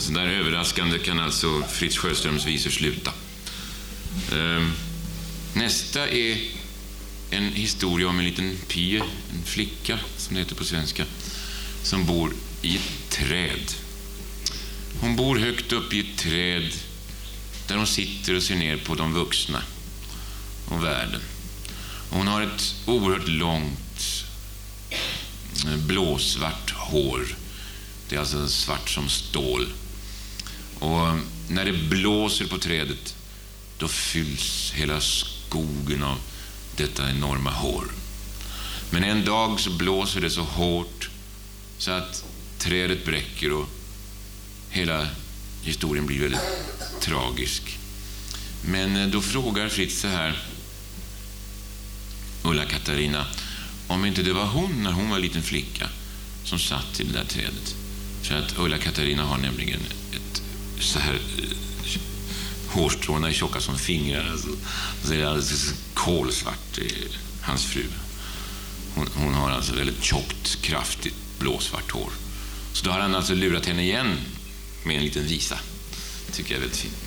Så där överraskande kan alltså Fritz Sjöströms visor sluta. Nästa är en historia om en liten pie, en flicka som det heter på svenska, som bor i ett träd. Hon bor högt upp i ett träd där hon sitter och ser ner på de vuxna och världen. Hon har ett oerhört långt blåsvart hår. Det är alltså svart som stål. Och när det blåser på trädet, då fylls hela skogen av detta enorma hår. Men en dag så blåser det så hårt så att trädet bräcker och hela historien blir väldigt tragisk. Men då frågar Fritz så här Ulla-Katarina om inte det var hon när hon var en liten flicka som satt i det där trädet. Så att Ulla-Katarina har nämligen ett så här hårstråna är tjocka som fingrar, alltså. Så är det alldeles kolsvart, hans fru. Hon har alltså väldigt tjockt, kraftigt blåsvart hår. Så då har han alltså lurat henne igen med en liten visa. Tycker jag är väldigt fint.